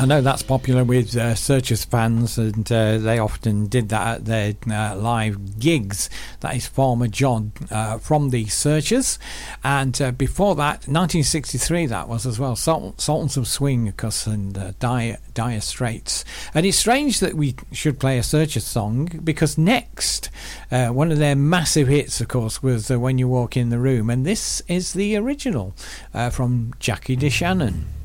I know that's popular with Searchers fans, and they often did that at their live gigs. That is Farmer John from the Searchers. And before that, 1963 that was as well, Sultans of Swing, of course, and Dire Straits. And it's strange that we should play a Searchers song, because next, one of their massive hits, of course, was When You Walk in the Room, and this is the original from Jackie DeShannon.